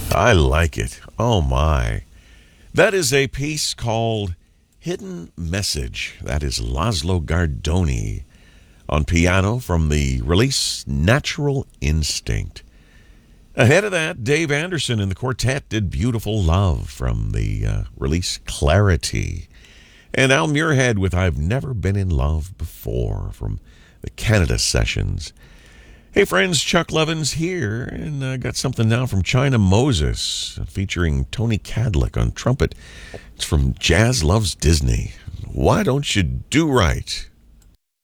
I like it. Oh, my. That is a piece called Hidden Message. That is Laszlo Gardoni on piano from the release Natural Instinct. Ahead of that, Dave Anderson and the quartet did Beautiful Love from the release Clarity. And Al Muirhead with I've Never Been in Love Before from the Canada Sessions. Hey friends, Chuck Levins here, and got something now from China Moses featuring Tony Cadlick on trumpet. It's from Jazz Loves Disney. Why Don't You Do Right?